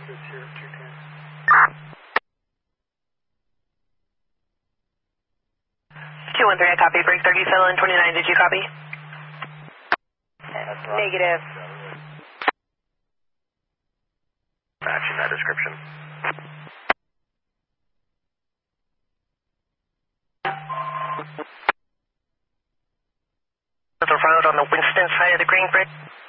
213, I copy. Break 30, settle in 29, did you copy? Negative. Matching that description. The road on the Winston side of the Green Bridge.